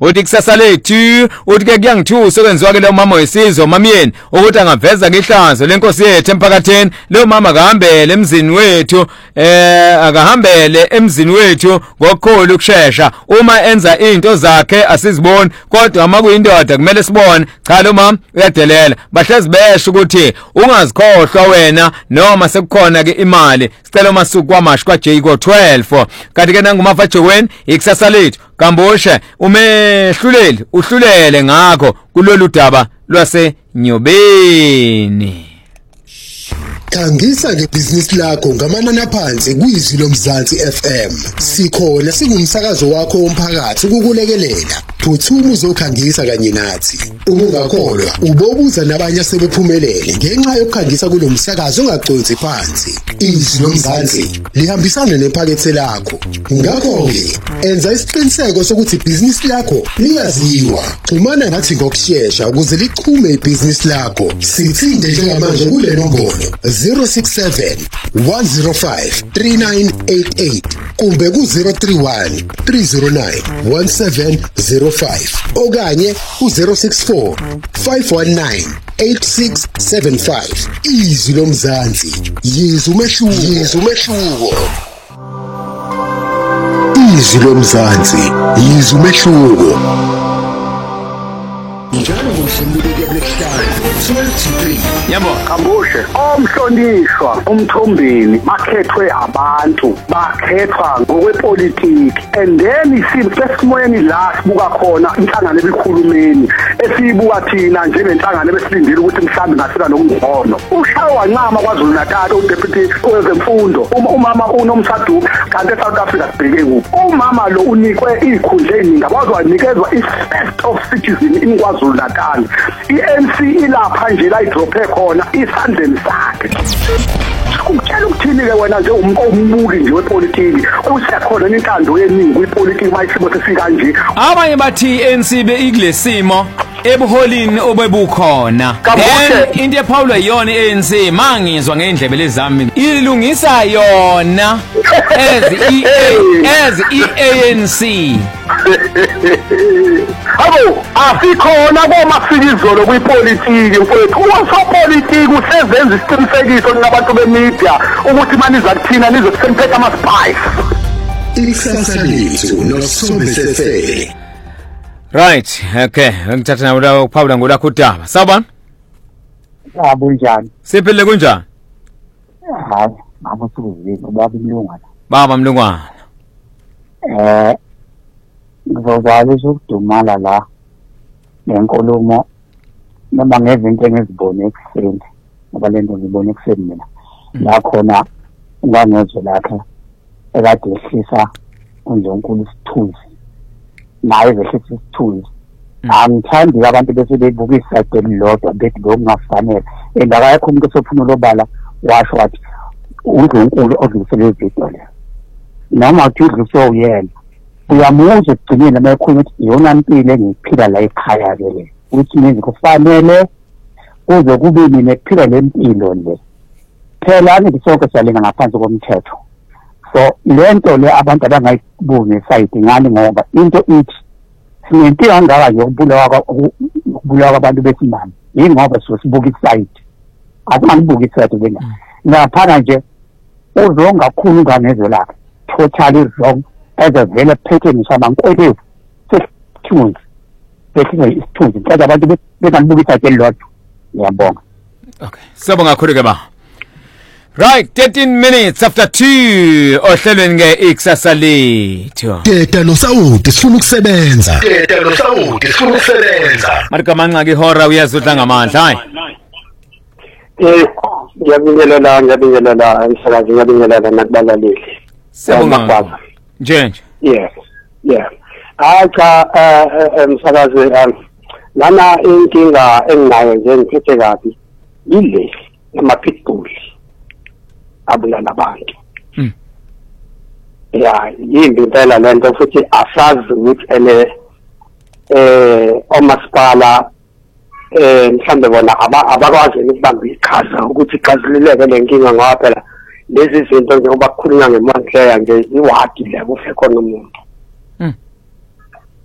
uthi kusasa lethu uthi ke kuyangithusa okwenziwa ke lo mama wesizwe mamyeni ukuthi angaveza ngehlazo lenkosi yethu emphakathini lo mama kahambele emzini wethu akahambele emzini wethu ngokukhulu ukusheshsha uma enza into zakhe asiziboni kodwa uma kuyindoda kumele sibone cha lo mama uyadelela bahlezi besho ukuthi ungazikhohlwa wena noma sekukhona ke imali sicela masuku kwamashi kwa Jayco 12 kanti ke nangumafa Joweni ikusasa lethu Kamboshe uhlulele ngakho kulolu daba lwase Nyobeni. Khangisa ngebhizinisi lakho ngamanani aphansi kwizwi lomzansi FM. Sikhona singumsakazo wakho womphakathi ukukulekelela. Phuthuma uzokhangisa kanye nathi. Ungakholwa ubobuza nabanye asebephumelele ngenxa yokukhangisa kulomsakazo ongagconsi phansi. Izwi lomzansi lihambisana nephakethe lakho. Ngakho ke enza isiqiniseko sokuthi ibhizinisi lakho liyaziwa. Xhumana nathi ngokusheshsha ukuze lichume ibhizinisi lakho. Sithinde njengamanje kule nombolo 067 105 3988 kumbe ku 031 309 1705 okanye ku 064 519 8675. Izwi lomzansi yizwe umehluko. Izwi lomzansi yizwe umehluko. Njalo ngomhlambuleki lesihlanu 12-3 yabo Kamboshe omhlonishwa umthombeni bakhethwe abantu bakhethwa ngokwepolitiki and then simoyeni la sibuka khona inhlangano ebikhulumeni esibuka thina njengenhlangano ebesilindile ukuthi mhlambe ngasika nokungcono ushawa wancama kwaZulu Natal uDeputy wezemfundo umama uNomsadu kanti eSouth Africa sibheke kuphi umama lo unikwe izikhundla eziningi abazwanikezwa i-first of citizen in KwaZulu Natal iNC ilapha nje la idrophe khona isandleni sakhe ukutshela ukuthini ke wena nje umbuki nje wepolitiki usekhona inkando yeningi kwipolitiki mayisimo sesikanje abanye bathi iNC be ikulesimo ebuholini obebukhona into ePaul ayona iNC mangizwa ngendlebe lezami ilungisa yona as iANC abo asikhona komasikizolo kwipolitiki mfowethu usopolitiki usezenza isiqinisekiso nabantu bemedia ukuthi maniza kuthina nizokusemphetha ama-spice ikusasa lethu noSobesefele. Right, okay. Ngithatha nawe uPaul ngolakho udaba. Sawubona? Bunjani? Siphile kunjani? Hayi, mama sikuzini ubaba Mlungwana. Baba Mlungwana. Ngizozala ukudumala la nenkulumo noma ngezinto engizibone ekuseni ngoba lento ngibone ekuseni mina la khona ungangezwe lapha ekade ehlisa uNdlunkulu isithuzi naye ehlisa isithuzi angithandi abantu bese bebuka iside elilodwa bethi ngokungafanele endakayakho umuntu osophuma lobala washo wathi uNdlunkulu odlulisele ividiyo le noma uthi udluliswe uyena uyamuzwa ekugcineni amakhulu ukuthi iyona impilo engiphila la ekhaya ke le ukuthi mina kufanele kuze kube mina ephila le mpilo le phela ngithi sonke siyalinga ngaphansi komthetho so lento le abantu abangayibuki ngesayidi ngani ngoba into ithi sinempilo ngaka nje ukubulawa kwabantu besimame yingoba sibuka isayidi akungabuki isayidi wena ngaphana nje uzonga kakhulu ngangezwe lakhe totally wrong ezavela pattern sabankwethu sesithunzi bese isithunzi kodwa abantu bengabuki isayidi elilodwa ngiyabonga. Okay, sibonga kakhulu ke ba. Right, 13 minutes after 2 ohlelweni ke ikusasa lethu. Teta noSawuti sifuna ukusebenza. Marikamanqa ke ihora uyazodla ngamandla hayi. Ngiyabingelela emsakazi ngiyabingelela nakubalaleli. Sibonga. Nje. Yeah. Acha emsakazi lana inkinga enginayo nje ngiphethe kabi ile ama-pitbull abulala abantu. Ya yimbi impela lento futhi asazi ukuthi omasipala mhlambe bona abakwazi ukubamba iqhaza ukuthi iqazileke lenkinga ngoba phela lezi zinto njengoba kukhulunywa ngemondleya nje iwadi le kufe khona umuntu